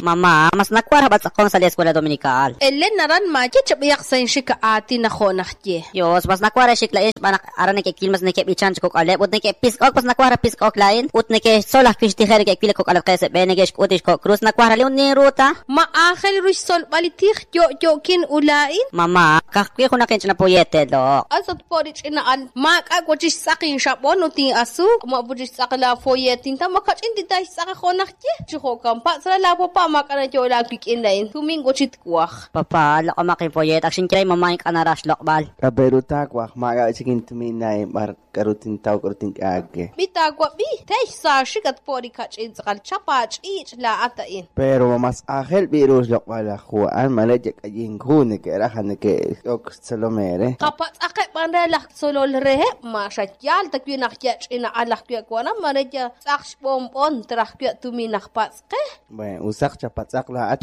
Mama, mas nakwara ba akong sa eskwela dominical? Ellen naran ma ke chabiyak sa shika ati na khonakje. Yos, mas nakwara shikla is banak aran ke kilmas ne ke bichan ko ale, ut ne ke piskok pas nakwara piskok lain, ut ne ke solah kishti khere ke pile ko alat kayse benegesh utish ko krus nakwara leun ni ruta. Ma akhel rush sol balitik yo kin ulain. Mama, kakwi ko na ken na poyete do. Asot porich inaan mak agojish sakin shapon uti asu, ma bujish sakala foyetin ta makach indi dai sak khonakje. Chiko kampa sala lapo pa makana jo la pik inlain. Tuming gochit kwak. Papa, lak makin poyet akshin kray mama ik anarash lokbal. Kaberuta kwak maga sikin tuminay mar karutin taw karutin age. Bitagwa bi tay sa shikat pori kach in sakal chapach ich la atain. Pero mas ahel virus lokbal kuan malajek ajing kune ke rahan ke ok salomere. Kapat akay pandalah solol rehe ma shakyal takwi nakyach ina alah kya kwana manaja saksh pompon terah kya tumi nakpats ke. Bueno, usak cepat sak lahat.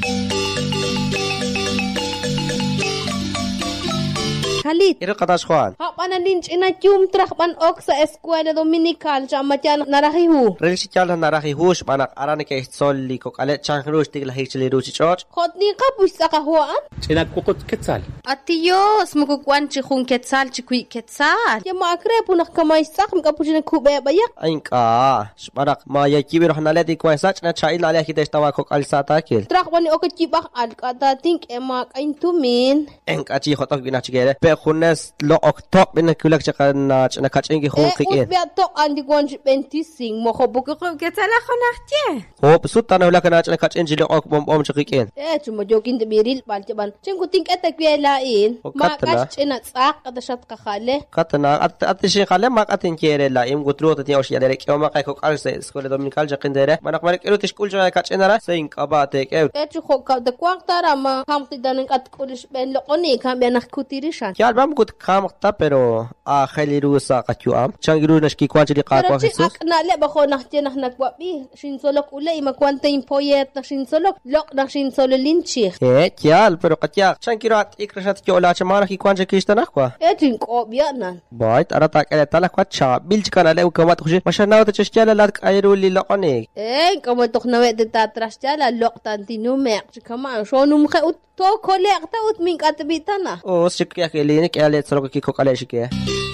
Khalid. Iro katas kuan. Ha panalinch ina tium trah pan ok sa eskwela dominical cha matyan narahihu. Rel si chala naraki hush banak arane ke solli ko kale chang rush tigla hichli ruchi church. Khotni ka pusa ka huan. China kokot ketzal. Atiyos mukukwan chi khun ketzal chi kui ketzal. Ya makre punak kamay sak mikapusin kube bayak. Ain ka. Banak maya kibir hanale di kwa sach na chain ale ki testawa ko kalsa takil. Trah wani ok chibak al kata think emak ain tumin. En ka chi khotok bina chigere. Pe khunes lo oktop bina kulak chaka na kachin ki khun khikin. Be tok andi gonj pentising mo khobuk ko ketzal khonakje. Hop sutta na hulak na kachin jilo ok bom chikikin. Chuma jokin de biril bal chaban. Chingu think etak bielain. Makash ina tsak kada shat ka khale. Katana at shin khale mak atin kere la im gutro tati osh yadere ke ma kai ko kalse skole dominical jakin dere. Manak marik ero tiskul jana kachin ara sein kabate ke. Chu khok ka de kwak tara ma kam tidanin kat kulish ben lo oni kam benak kutirishan. Kyal bam gut kamta pero a khaliru sa kachuam. Changiru nashki kwanchili ka ko Jesus. Na le ba ko nakje nakwa bi. Shin solok ulay makwanta impoyet na shin solok lok na shin solo linchi. Kyal pero katya changirat ikrashat ki ola chamana ki kwanche kista nakwa. Tin ko bianan. Bait arata kale tala kwacha bilj kana le ukamat khushi mashana ta chishkala lak ayru li laqani. Kamo tok nawe de tatras jala lok tantinumek kama shonum khaut to kolek ta ut min katbitana. O sikya ke lini kale tsaro ki ko kale shike.